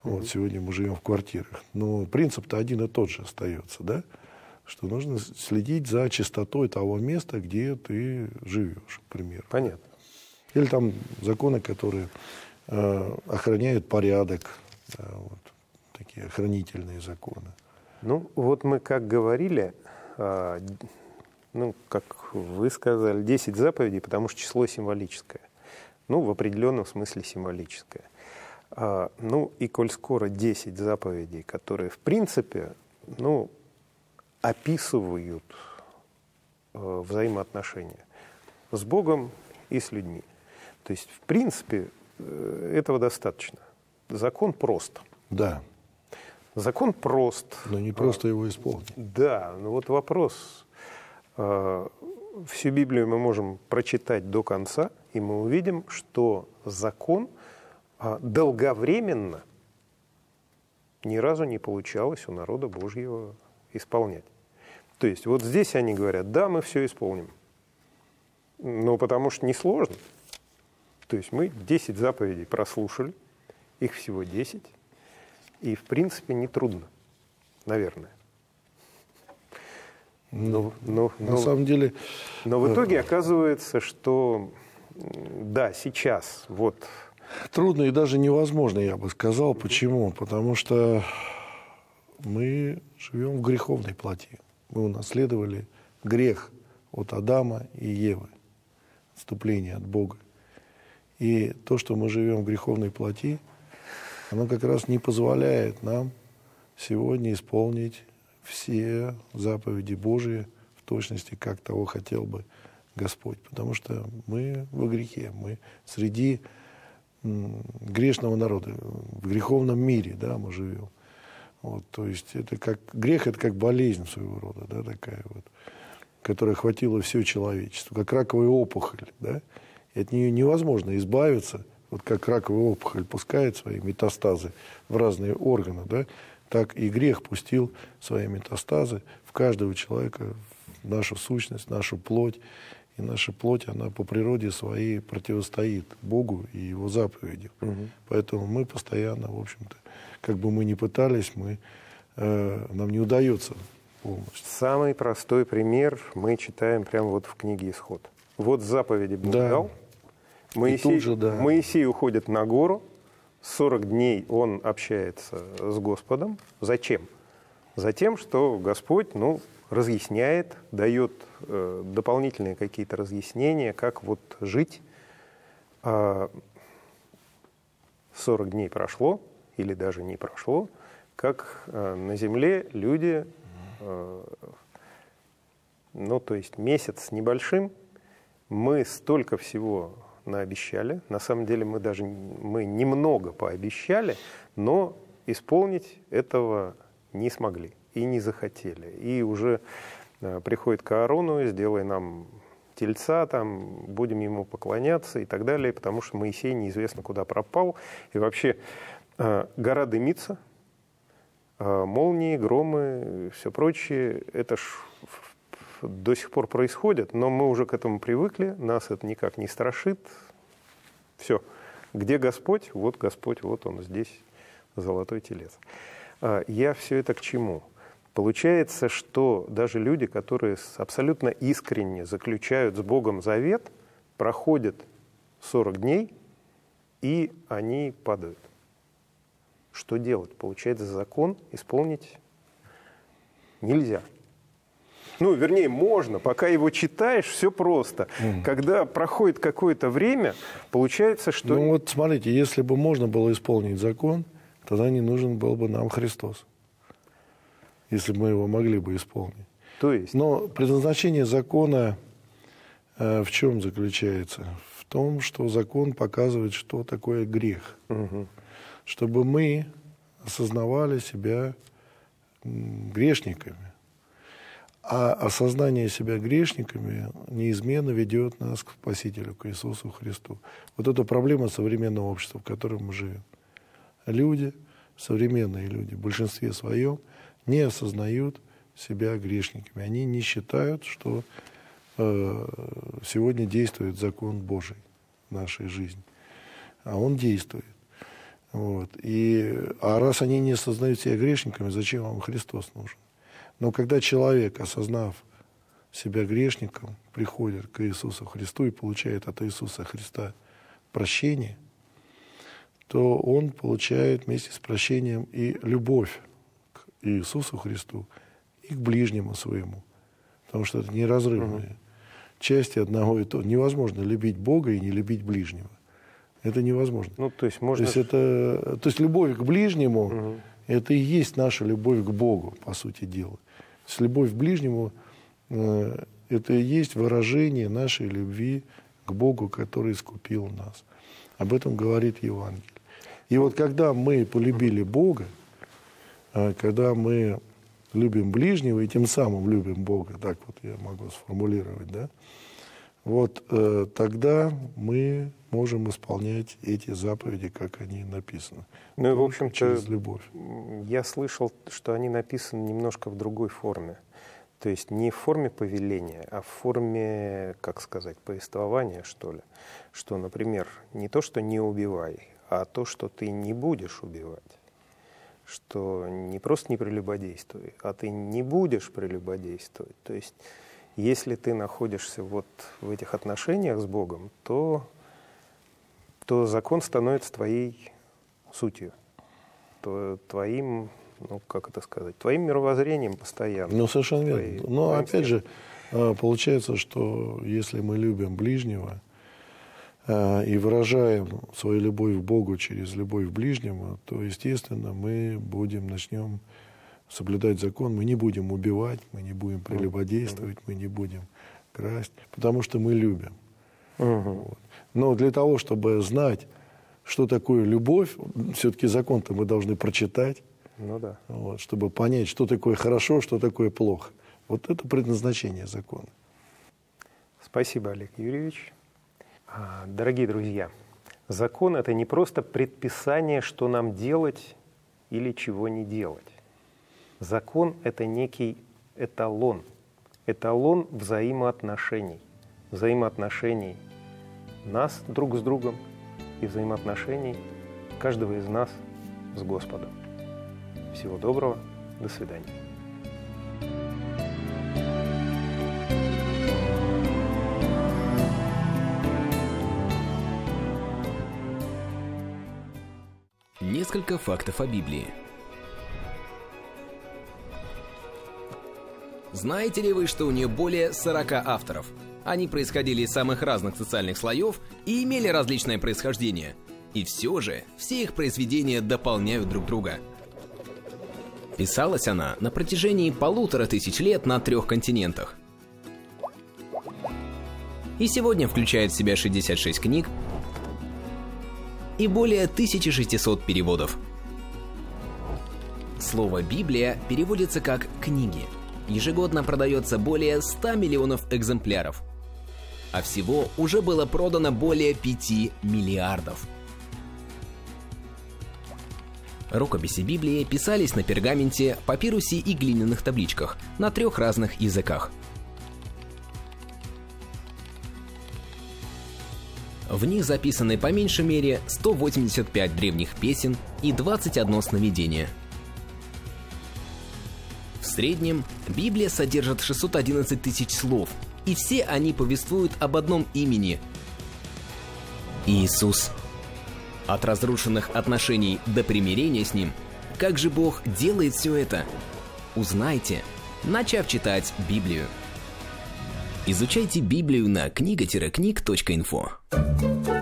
Вот сегодня мы живем в квартирах. Но принцип-то один и тот же остается, да? Что нужно следить за чистотой того места, где ты живешь, к примеру. Понятно. Или там законы, которые охраняют порядок, вот, такие охранительные законы. Ну, вот мы как говорили, ну, как вы сказали, 10 заповедей, потому что число символическое. Ну, в определенном смысле символическое. Ну, и коль скоро 10 заповедей, которые, в принципе, ну, описывают взаимоотношения с Богом и с людьми. То есть, в принципе, этого достаточно. Закон прост. Да. Закон прост. Но не просто его исполнить. Да, но вот вопрос. Всю Библию мы можем прочитать до конца, и мы увидим, что закон долговременно ни разу не получалось у народа Божьего исполнять. То есть вот здесь они говорят, да, мы все исполним. Но потому что несложно. То есть мы 10 заповедей прослушали, их всего 10, и в принципе нетрудно, наверное. На самом деле... Но в итоге оказывается, что да, сейчас вот... Трудно и даже невозможно, я бы сказал. Почему? Потому что мы живем в греховной плоти. Мы унаследовали грех от Адама и Евы, отступление от Бога. И то, что мы живем в греховной плоти, оно как раз не позволяет нам сегодня исполнить все заповеди Божии в точности, как того хотел бы Господь. Потому что мы во грехе, мы среди грешного народа, в греховном мире, да, мы живем. Вот, то есть это как грех, это как болезнь своего рода, да, такая вот, которая охватила все человечество, как раковая опухоль, да, и от нее невозможно избавиться, вот как раковая опухоль пускает свои метастазы в разные органы, да, так и грех пустил свои метастазы в каждого человека, в нашу сущность, в нашу плоть. И наша плоть, она по природе своей противостоит Богу и Его заповедям. Поэтому мы постоянно, в общем-то, как бы мы ни пытались, нам не удается полностью. Самый простой пример мы читаем прямо вот в книге «Исход». Вот заповеди Бог дал. Моисей уходит на гору. 40 дней он общается с Господом. Зачем? Затем, что Господь, разъясняет, дает дополнительные какие-то разъяснения, как вот жить. 40 дней прошло, или даже не прошло, как на земле люди, то есть месяц с небольшим, мы столько всего наобещали. На самом деле мы немного пообещали, но исполнить этого не смогли и не захотели. И уже приходит к Аарону, сделай нам тельца, там, будем ему поклоняться и так далее, потому что Моисей неизвестно куда пропал. И вообще гора дымится, молнии, громы, все прочее, это ж до сих пор происходит, но мы уже к этому привыкли, нас это никак не страшит. Все. Где Господь? Вот Он здесь, золотой телец. Я все это к чему? Получается, что даже люди, которые абсолютно искренне заключают с Богом завет, проходят 40 дней, и они падают. Что делать? Получается, закон исполнить нельзя. Вернее, можно, пока его читаешь, все просто. Когда проходит какое-то время, получается, что... Смотрите, если бы можно было исполнить закон, тогда не нужен был бы нам Христос, если бы мы его могли бы исполнить. То есть? Но предназначение закона в чем заключается? В том, что закон показывает, что такое грех. Чтобы мы осознавали себя грешниками. А осознание себя грешниками неизменно ведет нас к Спасителю, к Иисусу Христу. Вот это проблема современного общества, в котором мы живем. Люди, современные люди, в большинстве своем, не осознают себя грешниками. Они не считают, что сегодня действует закон Божий в нашей жизни. А он действует. Вот. А раз они не осознают себя грешниками, зачем вам Христос нужен? Но когда человек, осознав себя грешником, приходит к Иисусу Христу и получает от Иисуса Христа прощение, то он получает вместе с прощением и любовь к Иисусу Христу и к ближнему своему. Потому что это неразрывные части одного и того. Невозможно любить Бога и не любить ближнего. Это невозможно. Ну, то есть можно... То есть любовь к ближнему, это и есть наша любовь к Богу, по сути дела. То есть любовь к ближнему, это и есть выражение нашей любви к Богу, который искупил нас. Об этом говорит Евангелие. И вот когда мы полюбили Бога, когда мы любим ближнего и тем самым любим Бога, так вот я могу сформулировать, да, вот тогда мы можем исполнять эти заповеди, как они написаны. Ну и, в общем-то, через любовь. Я слышал, что они написаны немножко в другой форме. То есть не в форме повеления, а в форме, как сказать, повествования, что ли. Что, например, не то, что не убивай, а то, что ты не будешь убивать. Что не просто не прелюбодействуй, а ты не будешь прелюбодействовать. То есть если ты находишься вот в этих отношениях с Богом, то закон становится твоей сутью, твоим, ну, как это сказать, твоим мировоззрением постоянно. Ну, совершенно верно. Но, опять же, получается, что если мы любим ближнего и выражаем свою любовь к Богу через любовь к ближнему, то, естественно, мы начнем соблюдать закон, мы не будем убивать, мы не будем прелюбодействовать, мы не будем красть, потому что мы любим. Вот. Но для того, чтобы знать, что такое любовь, все-таки закон-то мы должны прочитать, ну, да. Вот, чтобы понять, что такое хорошо, что такое плохо. Вот это предназначение закона. Спасибо, Олег Юрьевич. Дорогие друзья, закон – это не просто предписание, что нам делать или чего не делать. Закон – это некий эталон взаимоотношений нас друг с другом и взаимоотношений каждого из нас с Господом. Всего доброго, до свидания. Несколько фактов о Библии. Знаете ли вы, что у нее более 40 авторов? Они происходили из самых разных социальных слоев и имели различное происхождение. И все же, все их произведения дополняют друг друга. Писалась она на протяжении 1500 лет на 3 континентах. И сегодня включает в себя 66 книг и более 1600 переводов. Слово «Библия» переводится как «книги». Ежегодно продается более 100 миллионов экземпляров. А всего уже было продано более 5 миллиардов. Рукописи Библии писались на пергаменте, папирусе и глиняных табличках на 3 разных языках. В них записаны по меньшей мере 185 древних песен и 21 сновидение. В среднем Библия содержит 611 тысяч слов, и все они повествуют об одном имени – Иисус. От разрушенных отношений до примирения с Ним, как же Бог делает все это? Узнайте, начав читать Библию. Изучайте Библию на книга-книг.инфо.